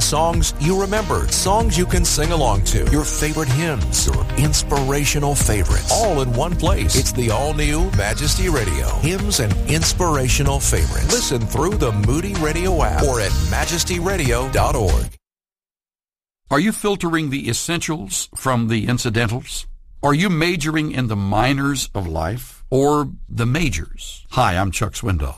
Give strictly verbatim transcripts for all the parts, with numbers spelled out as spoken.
songs you remember, songs you can sing along to, your favorite hymns or inspirational favorites, all in one place. It's the all-new Majesty Radio, hymns and inspirational favorites. Listen through the Moody Radio app or at majesty radio dot org. Are you filtering the essentials from the incidentals? Are you majoring in the minors of life or the majors? Hi, I'm Chuck Swindoll.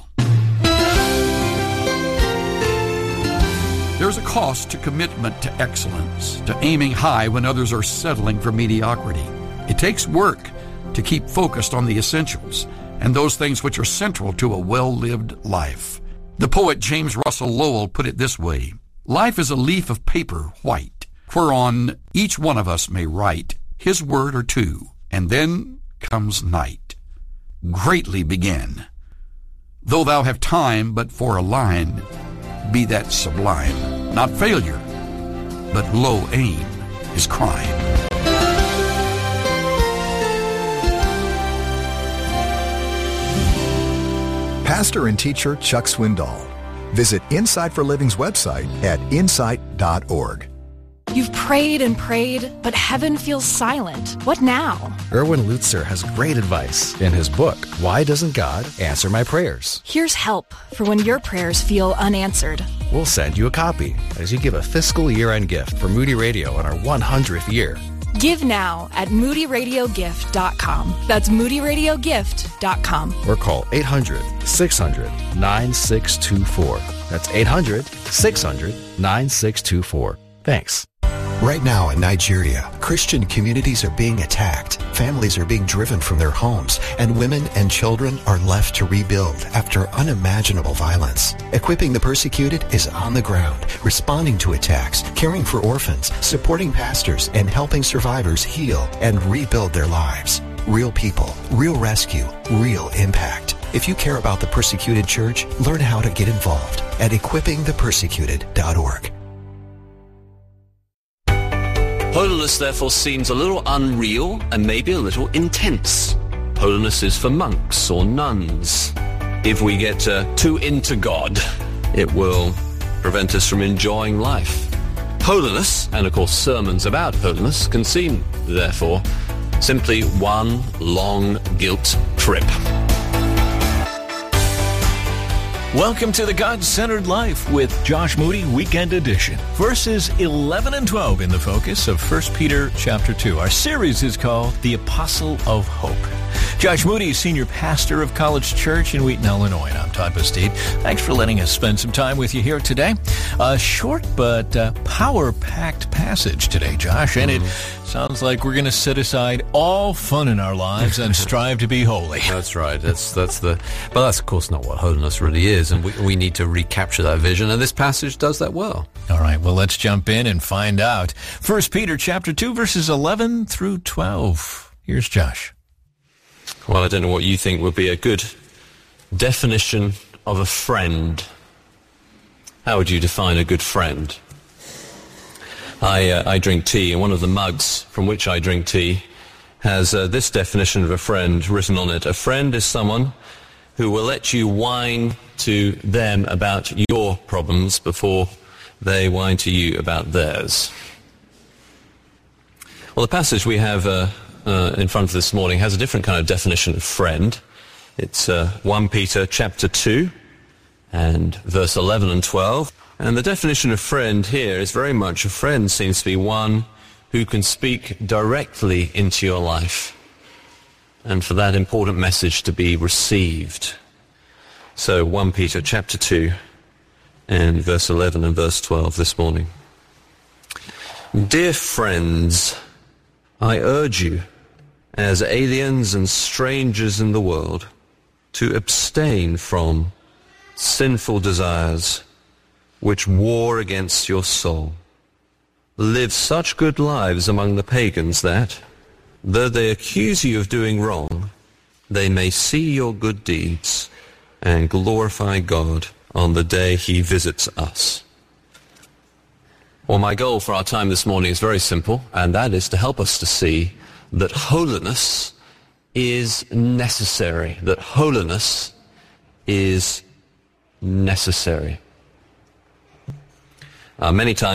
There's a cost to commitment to excellence, to aiming high when others are settling for mediocrity. It takes work to keep focused on the essentials and those things which are central to a well-lived life. The poet James Russell Lowell put it this way: life is a leaf of paper white, whereon each one of us may write his word or two, and then comes night. Greatly begin. Though thou have time but for a line, be that sublime, not failure, but low aim is crime. Pastor and teacher Chuck Swindoll. Visit Insight for Living's website at insight dot org. You've prayed and prayed, but heaven feels silent. What now? Erwin Lutzer has great advice in his book, Why Doesn't God Answer My Prayers? Here's help for when your prayers feel unanswered. We'll send you a copy as you give a fiscal year-end gift for Moody Radio in our one hundredth year. Give now at moody radio gift dot com. That's moody radio gift dot com. Or call eight hundred, six hundred, nine six two four. That's eight hundred, six hundred, nine six two four. Thanks. Right now in Nigeria, Christian communities are being attacked, families are being driven from their homes, and women and children are left to rebuild after unimaginable violence. Equipping the Persecuted is on the ground, responding to attacks, caring for orphans, supporting pastors, and helping survivors heal and rebuild their lives. Real people, real rescue, real impact. If you care about the Persecuted Church, learn how to get involved at equipping the persecuted dot org. Holiness, therefore, seems a little unreal and maybe a little intense. Holiness is for monks or nuns. If we get uh, too into God, it will prevent us from enjoying life. Holiness, and of course sermons about holiness, can seem, therefore, simply one long guilt trip. Welcome to the God-Centered Life with Josh Moody, Weekend Edition. Verses eleven and twelve in the focus of First Peter chapter two. Our series is called The Apostle of Hope. Josh Moody is senior pastor of College Church in Wheaton, Illinois, and I'm Todd Bastide. Thanks for letting us spend some time with you here today. A short but uh, power-packed passage today, Josh, and mm-hmm. it sounds like we're going to set aside all fun in our lives and strive to be holy. That's right. That's that's the. But that's of course not what holiness really is, and we we need to recapture that vision. And this passage does that well. All right. Well, let's jump in and find out. First Peter chapter two, verses eleven through twelve. Here's Josh. Well, I don't know what you think would be a good definition of a friend. How would you define a good friend? I uh, I drink tea, and one of the mugs from which I drink tea has uh, this definition of a friend written on it. A friend is someone who will let you whine to them about your problems before they whine to you about theirs. Well, the passage we have uh, uh, in front of this morning has a different kind of definition of friend. It's uh, First Peter chapter two and verse eleven and twelve. And the definition of friend here is very much a friend seems to be one who can speak directly into your life and for that important message to be received. So First Peter chapter two and verse eleven and verse twelve this morning. Dear friends, I urge you, as aliens and strangers in the world, to abstain from sinful desires which war against your soul. Live such good lives among the pagans that, though they accuse you of doing wrong, they may see your good deeds and glorify God on the day he visits us. Well, my goal for our time this morning is very simple, and that is to help us to see that holiness is necessary, that holiness is necessary. Uh, many times